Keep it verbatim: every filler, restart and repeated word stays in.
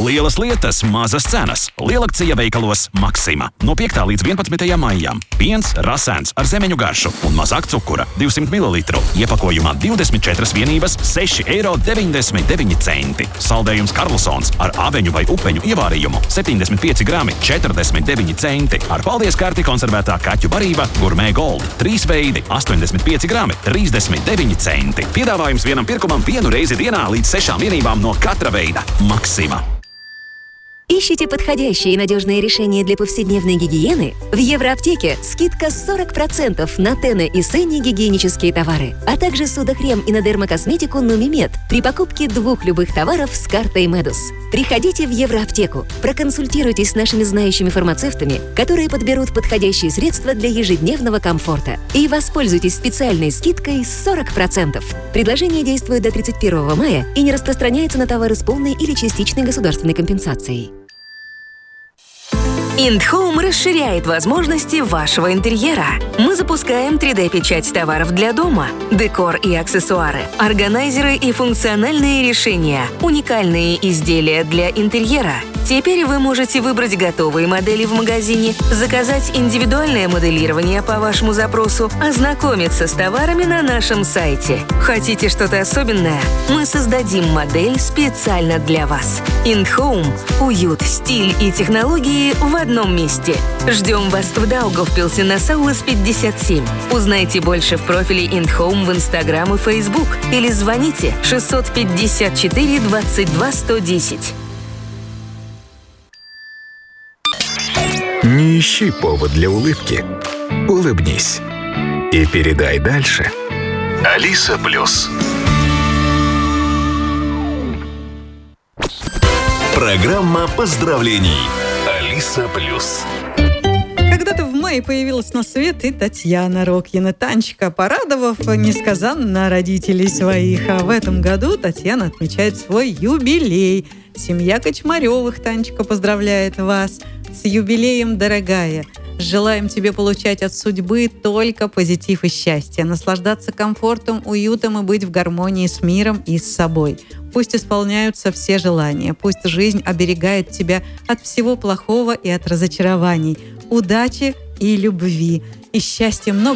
Lielas lietas, mazas cenas. Lielakcija veikalos Maxima. No piektā līdz vienpadsmitajam maijam. Piens rasēns ar zemeņu garšu un mazāk cukura divsimt mililitru. Iepakojumā divdesmit četras vienības, seši eiro deviņdesmit deviņi centi. Saldējums Karlsons ar aveņu vai upeņu ievārījumu septiņdesmit pieci grami četrdesmit deviņi centi. Ar paldies karti konservētā kaķu barība Gourmet Gold. Trīs veidi astoņdesmit pieci grami trīsdesmit deviņi centi. Piedāvājums vienam pirkumam vienu reizi dienā līdz sešām vienībām no katra veida. Maxima. Ищите подходящие и надежные решения для повседневной гигиены? В Евроаптеке скидка сорок процентов на Тене и Сенни гигиенические товары, а также судохрем и на дермокосметику Нумимед при покупке двух любых товаров с картой Медус. Приходите в Евроаптеку, проконсультируйтесь с нашими знающими фармацевтами, которые подберут подходящие средства для ежедневного комфорта, и воспользуйтесь специальной скидкой сорок процентов. Предложение действует до тридцать первого мая и не распространяется на товары с полной или частичной государственной компенсацией. Индхоум расширяет возможности вашего интерьера. Мы запускаем три дэ-печать товаров для дома, декор и аксессуары, органайзеры и функциональные решения, уникальные изделия для интерьера. Теперь вы можете выбрать готовые модели в магазине, заказать индивидуальное моделирование по вашему запросу, ознакомиться с товарами на нашем сайте. Хотите что-то особенное? Мы создадим модель специально для вас. Индхоум – уют, стиль и технологии в одном месте. Ждем вас в Даугавпилсе на Саулас пятьдесят семь. Узнайте больше в профиле Индхоум в Инстаграм и Фейсбук или звоните шестьсот пятьдесят четыре двадцать два сто десять. Не ищи повод для улыбки. Улыбнись. И передай дальше. Алиса Плюс. Программа поздравлений. Алиса Плюс. Когда-то в мае появилась на свет и Татьяна Рокьина, Танечка, порадовав несказанно родителей своих. А в этом году Татьяна отмечает свой юбилей. Семья Кочмаревых, Танечка, поздравляет вас с юбилеем, дорогая. Желаем тебе получать от судьбы только позитив и счастье, наслаждаться комфортом, уютом и быть в гармонии с миром и с собой. Пусть исполняются все желания, пусть жизнь оберегает тебя от всего плохого и от разочарований. Удачи и любви, и счастья много.